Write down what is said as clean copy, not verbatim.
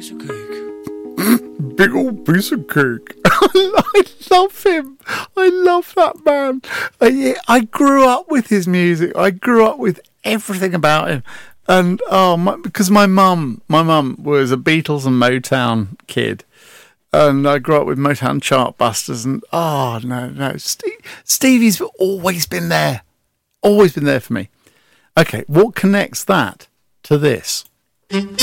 piece of cake. Big old piece of cake. I love him. I love that man. I grew up with his music. I grew up with everything about him. And because my mum was a Beatles and Motown kid, and I grew up with Motown Chartbusters. And no, Stevie's always been there for me. Okay, what connects that to this?